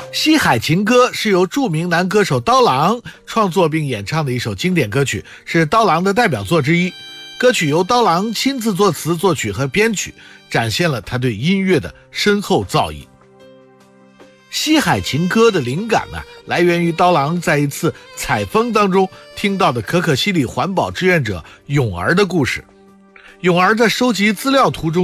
西海情歌是由著名男歌手刀郎创作并演唱的一首经典歌曲，是刀郎的代表作之一。歌曲由刀郎亲自作词作曲和编曲，展现了他对音乐的深厚造诣。西海情歌的灵感来源于刀郎在一次采风当中听到的可可西里环保志愿者永儿的故事。永儿在收集资料途中